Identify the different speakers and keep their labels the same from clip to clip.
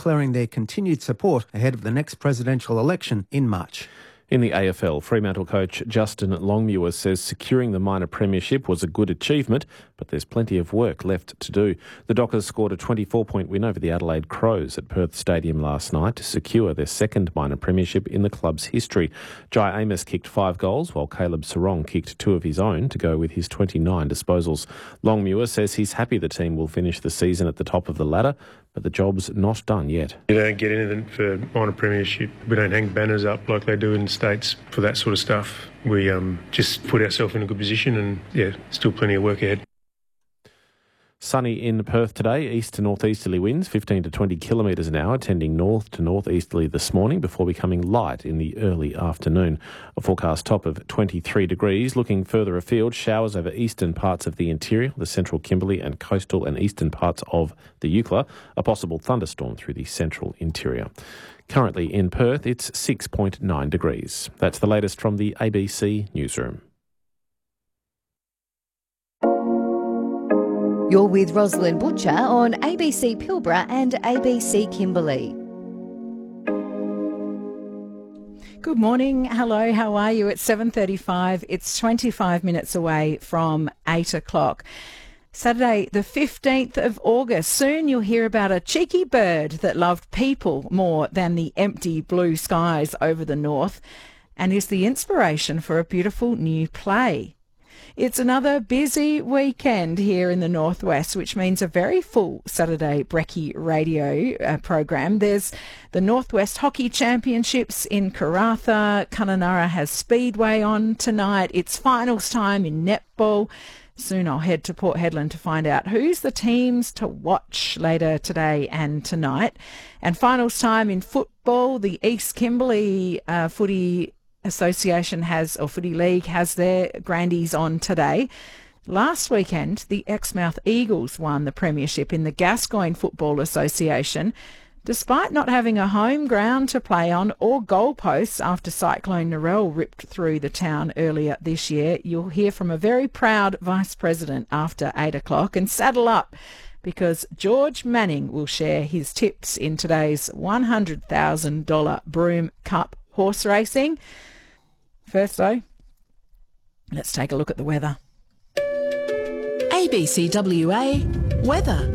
Speaker 1: declaring their continued support ahead of the next presidential election in March.
Speaker 2: In the AFL, Fremantle coach Justin Longmuir says securing the minor premiership was a good achievement, but there's plenty of work left to do. The Dockers scored a 24-point win over the Adelaide Crows at Perth Stadium last night to secure their second minor premiership in the club's history. Jai Amos kicked 5 goals, while Caleb Sarong kicked 2 of his own to go with his 29 disposals. Longmuir says he's happy the team will finish the season at the top of the ladder, but the job's not done yet.
Speaker 3: You don't get anything for minor premiership. We don't hang banners up like they do in the States for that sort of stuff. We just put ourselves in a good position and, still plenty of work ahead.
Speaker 2: Sunny in Perth today, east to northeasterly winds, 15 to 20 kilometres an hour, tending north to northeasterly this morning before becoming light in the early afternoon. A forecast top of 23 degrees. Looking further afield, showers over eastern parts of the interior, the central Kimberley and coastal and eastern parts of the Eucla. A possible thunderstorm through the central interior. Currently in Perth, it's 6.9 degrees. That's the latest from the ABC Newsroom.
Speaker 4: You're with Rosalind Butcher on ABC Pilbara and ABC Kimberley.
Speaker 5: Good morning. Hello, how are you? It's 7:35. It's 25 minutes away from 8 o'clock. Saturday, the 15th of August. Soon you'll hear about a cheeky bird that loved people more than the empty blue skies over the north and is the inspiration for a beautiful new play. It's another busy weekend here in the Northwest, which means a very full Saturday Brekkie radio program. There's the Northwest Hockey Championships in Karratha. Kununurra has Speedway on tonight. It's finals time in netball. Soon I'll head to Port Hedland to find out who's the teams to watch later today and tonight. And finals time in football. The East Kimberley Footy Association Footy League has their grandies on today. Last weekend, the Exmouth Eagles won the premiership in the Gascoyne Football Association, despite not having a home ground to play on or goalposts after Cyclone Narelle ripped through the town earlier this year. You'll hear from a very proud Vice President after 8 o'clock, and saddle up because George Manning will share his tips in today's $100,000 Broome Cup horse racing. First, though, let's take a look at the weather.
Speaker 6: ABCWA weather.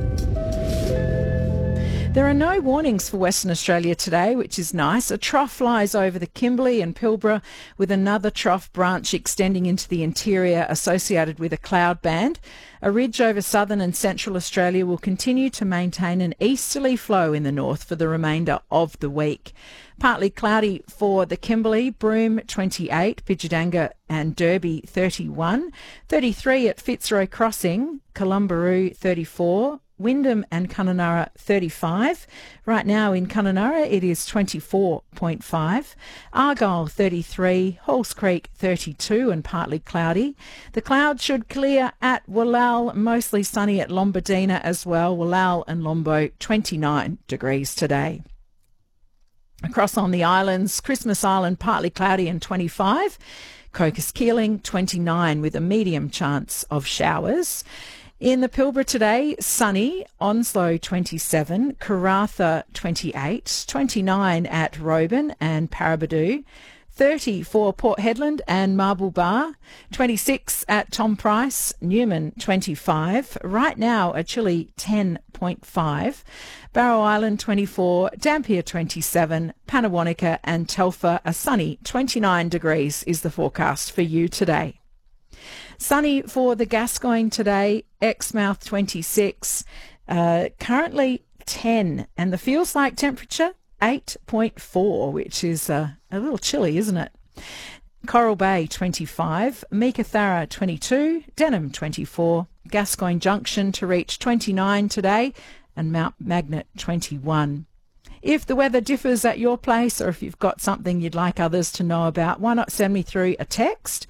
Speaker 5: There are no warnings for Western Australia today, which is nice. A trough lies over the Kimberley and Pilbara, with another trough branch extending into the interior associated with a cloud band. A ridge over southern and central Australia will continue to maintain an easterly flow in the north for the remainder of the week. Partly cloudy for the Kimberley, Broome 28, Bidjadanga and Derby 31, 33 at Fitzroy Crossing, Columbaroo 34, Wyndham and Kununurra 35. Right now in Kununurra it is 24.5. Argyle 33, Halls Creek 32 and partly cloudy. The clouds should clear at Wallal, mostly sunny at Lombardina as well. Wallal and Lombo 29 degrees today. Across on the islands, Christmas Island partly cloudy and 25. Cocos Keeling 29 with a medium chance of showers. In the Pilbara today, sunny, Onslow 27, Karratha 28, 29 at Roban and Paraburdoo, 30 for Port Hedland and Marble Bar, 26 at Tom Price, Newman 25, right now a chilly 10.5, Barrow Island 24, Dampier 27, Pannawonica and Telfer a sunny 29 degrees is the forecast for you today. Sunny for the Gascoyne today, Exmouth 26, currently 10, and the feels like temperature 8.4, which is a little chilly, isn't it? Coral Bay 25, Meekatharra 22, Denham 24, Gascoyne Junction to reach 29 today, and Mount Magnet 21. If the weather differs at your place, or if you've got something you'd like others to know about, why not send me through a text?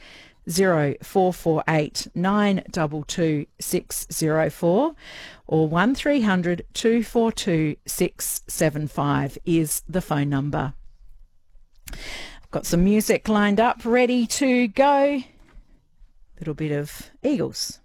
Speaker 5: 0448 922 604 or 1300 242 675 is the phone number. I've got some music lined up, ready to go. Little bit of Eagles.